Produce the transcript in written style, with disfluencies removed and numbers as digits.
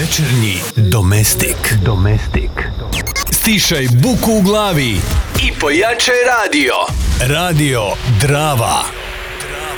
Večernji Domestik. Stišaj buku u glavi i pojačaj radio. Radio Drava.